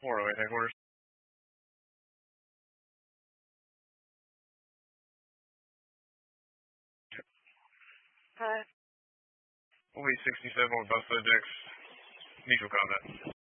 408 headquarters. Hi. We'll be 67 on both subjects. Mutual combat.